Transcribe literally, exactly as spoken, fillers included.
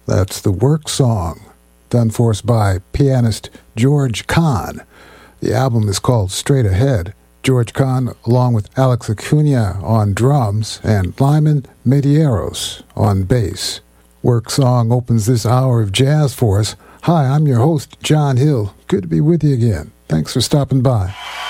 That's the Work Song, done for us by pianist George Kahn. The album is called Straight Ahead. George Kahn, along with Alex Acuna on drums and Lyman Medeiros on bass. Work Song opens this hour of jazz for us. Hi, I'm your host, John Hill. Good to be with you again. Thanks for stopping by.